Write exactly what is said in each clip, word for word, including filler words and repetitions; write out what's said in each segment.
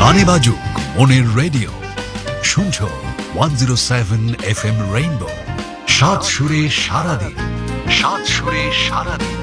গানে বাজুক মনের রেডিও, শুনছো one zero seven F M rainbow. সাত সুরে সারাদিন, সাত সুরে সারাদিন।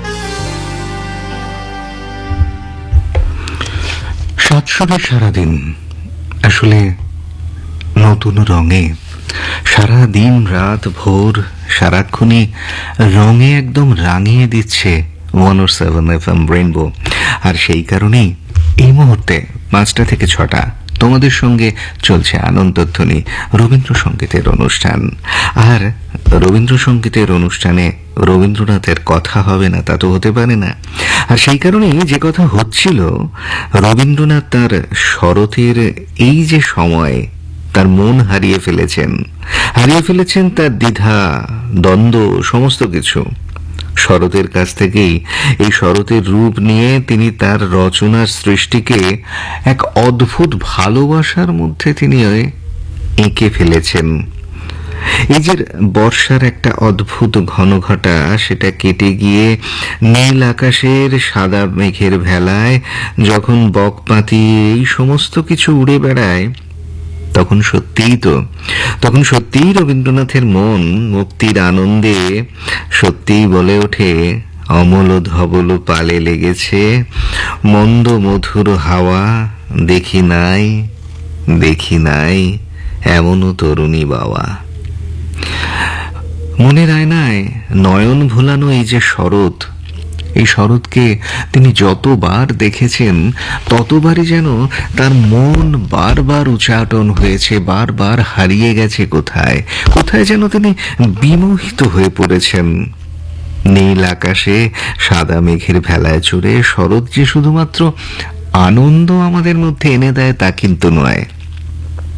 সাত সুরে সারাদিন আসলে নতুন রঙে সারা দিন রাত ভোর সারাক্ষণই রঙে একদম রাঙিয়ে দিচ্ছে ওয়ান ও সেভেন এফ এম রেইনবো। আর সেই কারণেই এই মুহূর্তে পাঁচটা থেকে ছটা তোমাদের সঙ্গে চলছে আনন্দধ্বনি রবীন্দ্রসঙ্গীতের অনুষ্ঠান। আর রবীন্দ্রসঙ্গীতের অনুষ্ঠানে রবীন্দ্রনাথের কথা হবে না তা তো হতে পারে না। আর সেই কারণেই যে কথা হচ্ছিল, রবীন্দ্রনাথ তার শরতের এই যে সময় তার মন হারিয়ে ফেলেছেন, হারিয়ে ফেলেছেন তার দ্বিধা দ্বন্দ্ব সমস্ত কিছু। শরতের কাছ থেকেই এই শরতের রূপ নিয়ে তিনি তার রচনার সৃষ্টিকে এক অদ্ভুত ভালোবাসার মধ্যে তিনি এঁকে ফেলেছেন। এই যে বর্ষার একটা অদ্ভুত ঘনঘটা, সেটা কেটে গিয়ে নীল আকাশের সাদা মেঘের ভেলায় যখন বকপাতি এই সমস্ত কিছু উড়ে বেড়ায়, তখন সত্যিই তো তখন সত্যিই রবীন্দ্রনাথের মন মুক্তির আনন্দে সত্যিই বলে ওঠে, অমল ধবল পালে লেগেছে মন্দ মধুর হাওয়া, দেখি নাই দেখি নাই এমনও তরুণী বাওয়া। মনের আয়নায় নয়ন ভোলানো এই যে শরৎ, এই শরৎকে তিনি যতবার দেখেছেন ততবারই যেন তার মন বারবার উচ্চাটন হয়েছে, বারবার হারিয়ে গেছে কোথায় কোথায় যেন তিনি বিমোহিত হয়ে পড়েছেন। নীল আকাশে সাদা মেঘের ভেলায় চড়ে শরৎ যে শুধুমাত্র আনন্দ আমাদের মধ্যে এনে দেয় তা কিন্তু নয়,